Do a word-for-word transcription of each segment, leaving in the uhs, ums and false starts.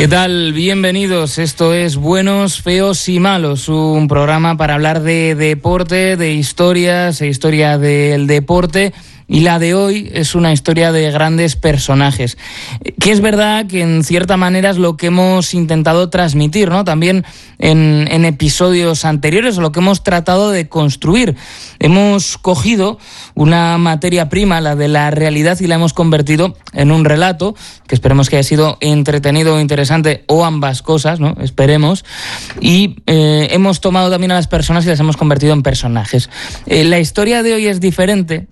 ¿Qué tal? Bienvenidos. Esto es Buenos, Feos y Malos, un programa para hablar de deporte, de historias e historia del deporte. Y la de hoy es una historia de grandes personajes, que es verdad que en cierta manera es lo que hemos intentado transmitir, ¿no? También en, en episodios anteriores, lo que hemos tratado de construir. Hemos cogido una materia prima, la de la realidad, y la hemos convertido en un relato, que esperemos que haya sido entretenido o interesante, o ambas cosas, ¿no? Esperemos. Y eh, hemos tomado también a las personas y las hemos convertido en personajes. Eh, la historia de hoy es diferente,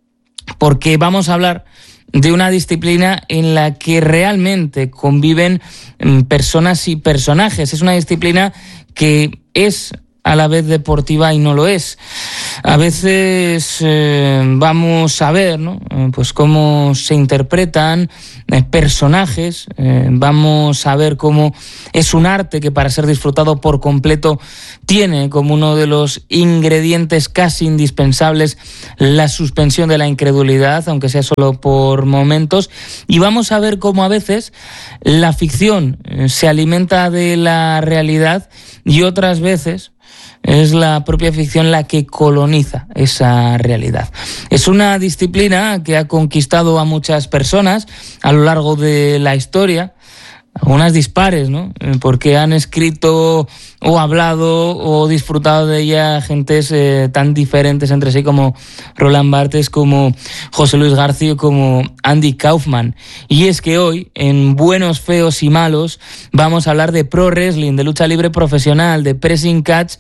porque vamos a hablar de una disciplina en la que realmente conviven personas y personajes. Es una disciplina que es a la vez deportiva y no lo es. A veces eh, vamos a ver, ¿no? Pues cómo se interpretan eh, personajes, eh, vamos a ver cómo es un arte que para ser disfrutado por completo tiene como uno de los ingredientes casi indispensables la suspensión de la incredulidad, aunque sea solo por momentos, y vamos a ver cómo a veces la ficción eh, se alimenta de la realidad y otras veces es la propia ficción la que coloniza esa realidad. Es una disciplina que ha conquistado a muchas personas a lo largo de la historia, algunas dispares, ¿no? Porque han escrito o hablado o disfrutado de ella gentes eh, tan diferentes entre sí como Roland Barthes, como José Luis García, como Andy Kaufman. Y es que hoy, en Buenos, Feos y Malos, vamos a hablar de pro wrestling, de lucha libre profesional, de pressing catch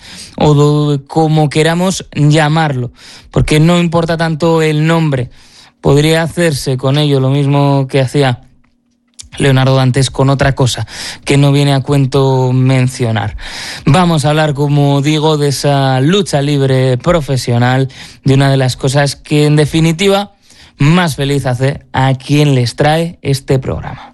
o de como queramos llamarlo, porque no importa tanto el nombre, podría hacerse con ello lo mismo que hacía Leonardo Dantes con otra cosa que no viene a cuento mencionar. Vamos a hablar, como digo, de esa lucha libre profesional, de una de las cosas que en definitiva más feliz hace a quien les trae este programa.